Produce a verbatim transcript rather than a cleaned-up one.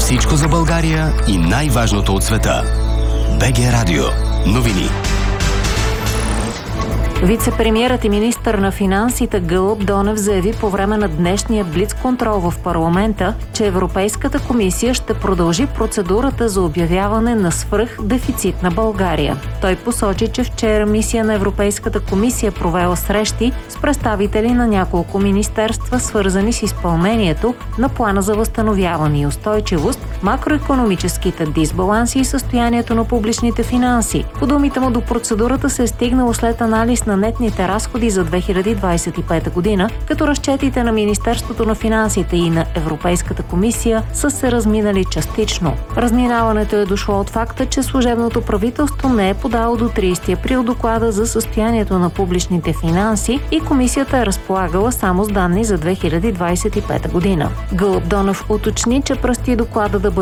Всичко за България и най-важното от света. БГ Радио. Новини. Вице-премиерът и министър на финансите Гълъб Донев заяви по време на днешния блицконтрол в парламента, че Европейската комисия ще продължи процедурата за обявяване на свръхдефицит на България. Той посочи, че вчера мисия на Европейската комисия провела срещи с представители на няколко министерства, свързани с изпълнението на плана за възстановяване и устойчивост, макроекономическите дисбаланси и състоянието на публичните финанси. По думите му, до процедурата се е стигнало след анализ на нетните разходи за две хиляди двадесет и пета година, като разчетите на Министерството на финансите и на Европейската комисия са се разминали частично. Разминаването е дошло от факта, че служебното правителство не е подало до тридесети април доклада за състоянието на публичните финанси и комисията е разполагала само с данни за две хиляди двадесет и пета година. Гълъб Донев уточни, че предстои доклада да бъде